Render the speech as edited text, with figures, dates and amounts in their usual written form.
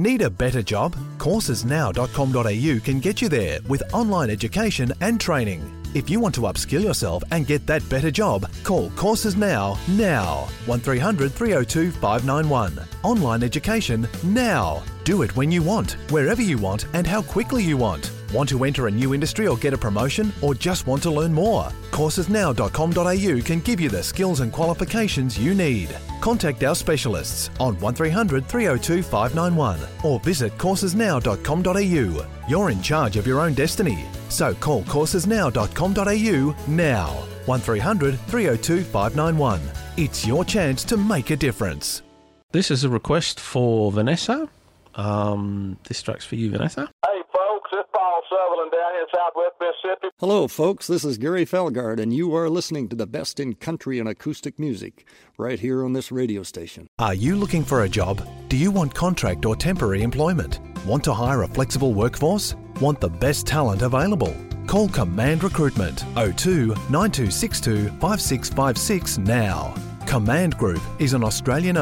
Need a better job? Coursesnow.com.au can get you there with online education and training. If you want to upskill yourself and get that better job, call Courses Now. 1300 302 591. Online education now. Do it when you want, wherever you want and how quickly you want. Want to enter a new industry or get a promotion, or just want to learn more? Coursesnow.com.au can give you the skills and qualifications you need. Contact our specialists on 1300 302 591 or visit coursesnow.com.au. You're in charge of your own destiny. So call coursesnow.com.au now. 1300 302 591. It's your chance to make a difference. This is a request for Vanessa. This track's for you, Vanessa. Hey, folks, it's Paul Sutherland down here in Southwest Mississippi. Hello, folks. This is Gary Felgard, and you are listening to the best in country and acoustic music right here on this radio station. Are you looking for a job? Do you want contract or temporary employment? Want to hire a flexible workforce? Want the best talent available? Call Command Recruitment 02 9262 5656 now. Command Group is an Australian